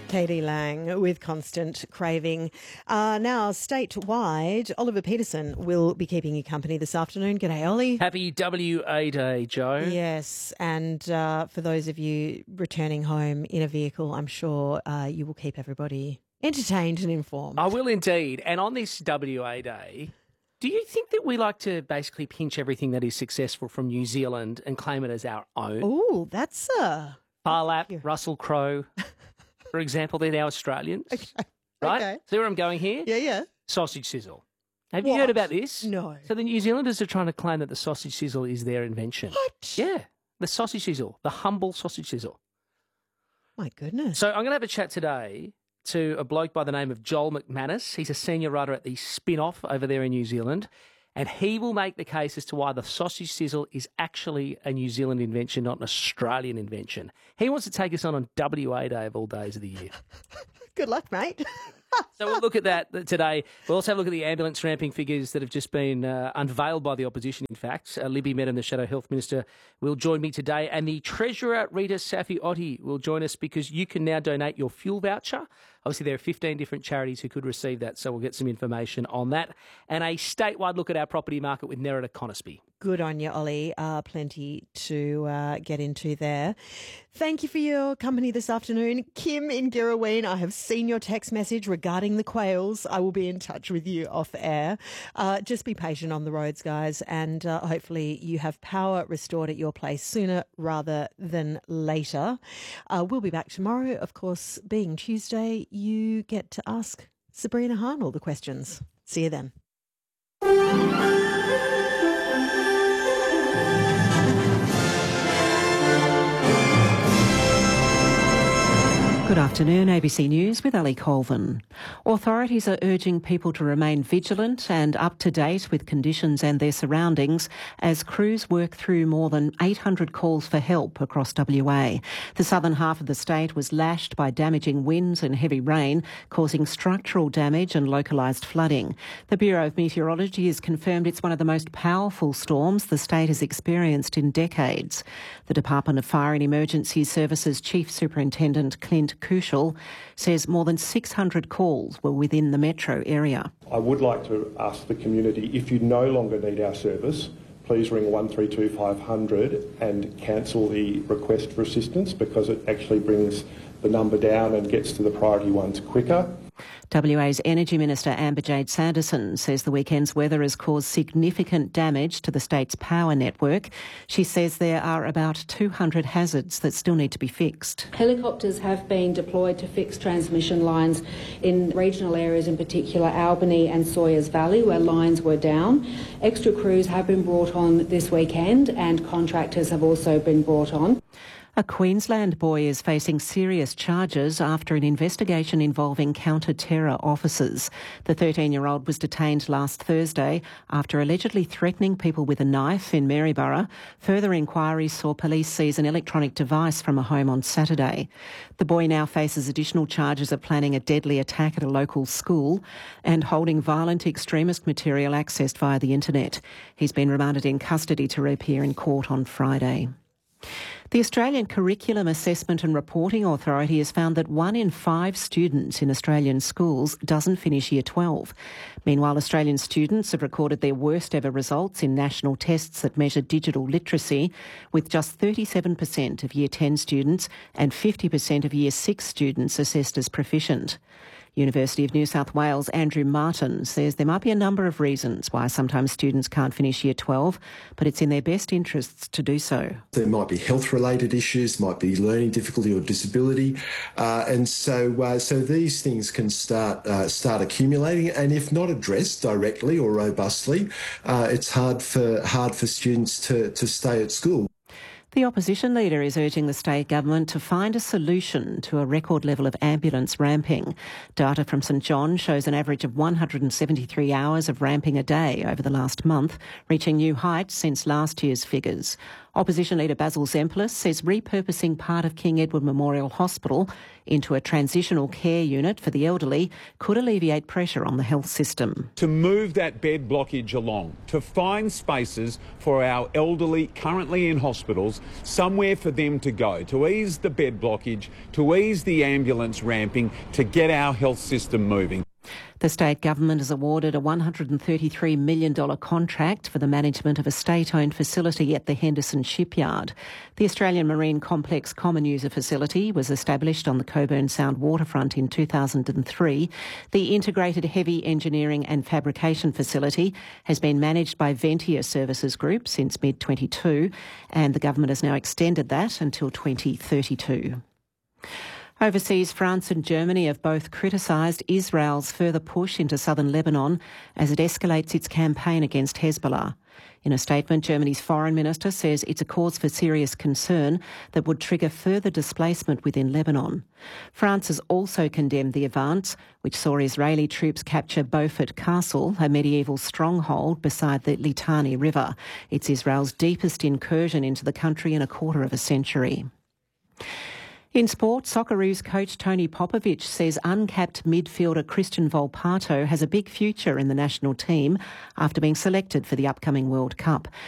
Katie Lang with Constant Craving. Now, statewide, Oliver Peterson will be keeping you company this afternoon. G'day, Ollie. Happy WA Day, Joe. Yes, and for those of you returning home in a vehicle, I'm sure you will keep everybody entertained and informed. I will indeed. And on this WA Day, do you think that we like to basically pinch everything that is successful from New Zealand and claim it as our own? Oh, that's Parlap, Russell Crowe, for example, they're now Australians. Okay. Right? Okay. See where I'm going here? Yeah. Sausage sizzle. Have you heard about this? No. So the New Zealanders are trying to claim that the sausage sizzle is their invention. What? Yeah. The sausage sizzle, the humble sausage sizzle. My goodness. So I'm going to have a chat today to a bloke by the name of Joel McManus. He's a senior writer at the Spin-Off over there in New Zealand, and he will make the case as to why the sausage sizzle is actually a New Zealand invention, not an Australian invention. He wants to take us on WA Day of all days of the year. Good luck, mate. So we'll look at that today. We'll also have a look at the ambulance ramping figures that have just been unveiled by the opposition, in fact. Libby Medham, the Shadow Health Minister, will join me today. And the Treasurer, Rita Safi-Otti, will join us because you can now donate your fuel voucher. Obviously, there are 15 different charities who could receive that, so we'll get some information on that. And a statewide look at our property market with Nerida Conisby. Good on you, Ollie. Plenty to get into there. Thank you for your company this afternoon. Kim in Girraween, I have seen your text message regarding the quails. I will be in touch with you off air. Just be patient on the roads, guys, and hopefully you have power restored at your place sooner rather than later. We'll be back tomorrow. Of course, being Tuesday, you get to ask Sabrina Hahn all the questions. See you then. Good afternoon, ABC News with Ali Colvin. Authorities are urging people to remain vigilant and up to date with conditions and their surroundings as crews work through more than 800 calls for help across WA. The southern half of the state was lashed by damaging winds and heavy rain, causing structural damage and localised flooding. The Bureau of Meteorology has confirmed it's one of the most powerful storms the state has experienced in decades. The Department of Fire and Emergency Services Chief Superintendent Clint Kushel says more than 600 calls were within the metro area. I would like to ask the community, if you no longer need our service, please ring 132 500 and cancel the request for assistance, because it actually brings the number down and gets to the priority ones quicker. WA's Energy Minister Amber-Jade Sanderson says the weekend's weather has caused significant damage to the state's power network. She says there are about 200 hazards that still need to be fixed. Helicopters have been deployed to fix transmission lines in regional areas, in particular Albany and Sawyers Valley, where lines were down. Extra crews have been brought on this weekend and contractors have also been brought on. A Queensland boy is facing serious charges after an investigation involving counter-terror officers. The 13-year-old was detained last Thursday after allegedly threatening people with a knife in Maryborough. Further inquiries saw police seize an electronic device from a home on Saturday. The boy now faces additional charges of planning a deadly attack at a local school and holding violent extremist material accessed via the internet. He's been remanded in custody to appear in court on Friday. The Australian Curriculum Assessment and Reporting Authority has found that 1 in 5 students in Australian schools doesn't finish Year 12. Meanwhile, Australian students have recorded their worst ever results in national tests that measure digital literacy, with just 37% of Year 10 students and 50% of Year 6 students assessed as proficient. University of New South Wales' Andrew Martin says there might be a number of reasons why sometimes students can't finish Year 12, but it's in their best interests to do so. There might be health-related issues, might be learning difficulty or disability, and so these things can start accumulating, and if not addressed directly or robustly, it's hard for students to stay at school. The opposition leader is urging the state government to find a solution to a record level of ambulance ramping. Data from St John shows an average of 173 hours of ramping a day over the last month, reaching new heights since last year's figures. Opposition leader Basil Zempilas says repurposing part of King Edward Memorial Hospital into a transitional care unit for the elderly could alleviate pressure on the health system. To move that bed blockage along, to find spaces for our elderly currently in hospitals, somewhere for them to go, to ease the bed blockage, to ease the ambulance ramping, to get our health system moving. The state government has awarded a $133 million contract for the management of a state-owned facility at the Henderson shipyard. The Australian Marine Complex Common User Facility was established on the Cockburn Sound waterfront in 2003. The Integrated Heavy Engineering and Fabrication Facility has been managed by Ventia Services Group since mid-22, and the government has now extended that until 2032. Overseas, France and Germany have both criticised Israel's further push into southern Lebanon as it escalates its campaign against Hezbollah. In a statement, Germany's foreign minister says it's a cause for serious concern that would trigger further displacement within Lebanon. France has also condemned the advance, which saw Israeli troops capture Beaufort Castle, a medieval stronghold beside the Litani River. It's Israel's deepest incursion into the country in a quarter of a century. In sport, Socceroos coach Tony Popovic says uncapped midfielder Christian Volpato has a big future in the national team after being selected for the upcoming World Cup.